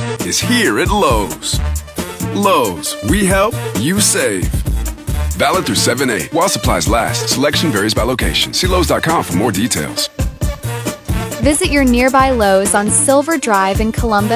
is here at Lowe's. Lowe's, we help, you save. Valid through 7/8. While supplies last, selection varies by location. See Lowes.com for more details. Visit your nearby Lowe's on Silver Drive in Columbus